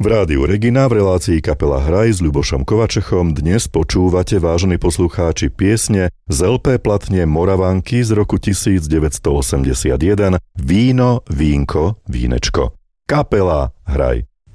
V rádiu Regina v relácii Kapela Hraj s Ľubošom Kovačechom dnes počúvate, vážení poslucháči, piesne z LP platne Moravanky z roku 1981 Víno, vínko, vínečko. Kapela Hraj.